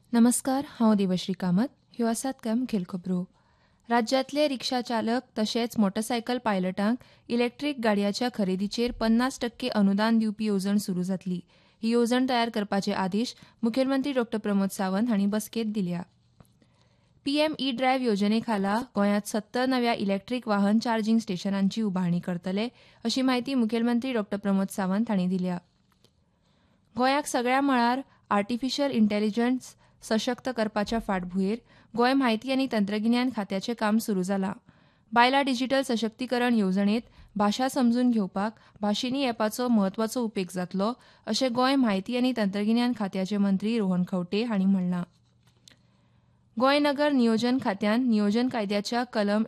नमस्कार, हांव देवश्री कामत. ह्यो आसात कांय मुखेल खबरो. राज्यांतले रिक्षा चालक तशेंच मोटरसायकल पायलटांक इलेक्ट्रीक गाडयांच्या खरेदीचेर 50% अनुदान दिवपी येवजण सुरू जातली. ही येवजण तयार करपाचे आदेश मुखेलमंत्री डॉ प्रमोद सावंत हांणी बसकेंत दिल्या. पीएम ई ड्रायव्ह येवजणे खाला गोंयांत 70 नव्या इलेक्ट्रीक वाहन चार्जिंग स्टेशनांची उबारणी करतले, अशी माहिती मुखेलमंत्री डॉ प्रमोद सावंत हांणी दिल्या. गोंयाक सगळ्या मळार आर्टिफिशियल इंटेलिजन्स सशक्त करपाच्या फाटभुंयेर गोंय म्हायती आनी तंत्रगिन्यान खात्याचें काम सुरू जालां. बायला डिजिटल सशक्तीकरण येवजणेंत भाशा समजून घेवपाक भाशिनी एपाचो म्हत्वाचो उपेग जातलो, अशें गोंय म्हायती आनी तंत्रगिन्यान खात्याचे मंत्री रोहन खंवटे हांणी म्हणलां. गोंय नगर नियोजन खात्यान नियोजन कायद्याच्या कलम